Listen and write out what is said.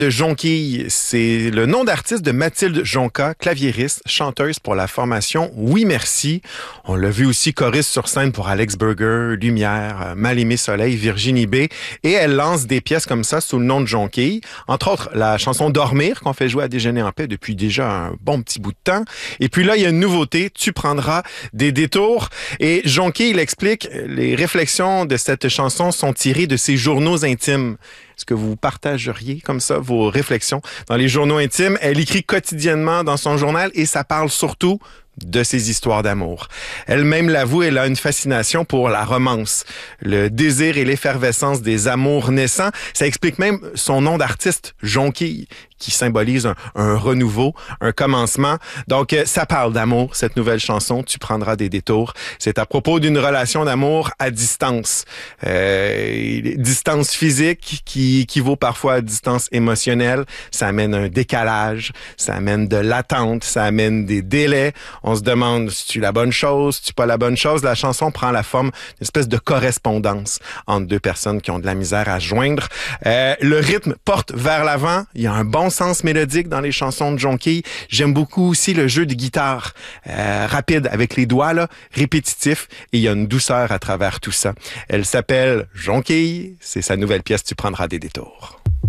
De Jonquille, c'est le nom d'artiste de Mathilde Jonca, claviériste, chanteuse pour la formation Oui Merci. On l'a vu aussi choriste sur scène pour Alex Burger, Lumière, Mal-Aimé Soleil, Virginie B. Et elle lance des pièces comme ça sous le nom de Jonquille. Entre autres, la chanson Dormir qu'on fait jouer à Déjeuner en paix depuis déjà un bon petit bout de temps. Et puis là, il y a une nouveauté, Tu prendras des détours. Et Jonquille, il explique, les réflexions de cette chanson sont tirées de ses journaux intimes. Est-ce que vous partageriez comme ça vos réflexions dans les journaux intimes? Elle écrit quotidiennement dans son journal et ça parle surtout de ses histoires d'amour. Elle-même l'avoue, elle a une fascination pour la romance, le désir et l'effervescence des amours naissants. Ça explique même son nom d'artiste, Jonquille, qui symbolise un renouveau, un commencement. Donc, ça parle d'amour, cette nouvelle chanson, Tu prendras des détours. C'est à propos d'une relation d'amour à distance. Distance physique qui équivaut parfois à distance émotionnelle. Ça amène un décalage, ça amène de l'attente, ça amène des délais. On se demande si tu la bonne chose, si tu pas la bonne chose. La chanson prend la forme d'une espèce de correspondance entre deux personnes qui ont de la misère à se joindre. Le rythme porte vers l'avant. Il y a un bon sens mélodique dans les chansons de Jonquille. J'aime beaucoup aussi le jeu de guitare rapide avec les doigts, là, répétitif. Et il y a une douceur à travers tout ça. Elle s'appelle Jonquille. C'est sa nouvelle pièce Tu prendras des détours.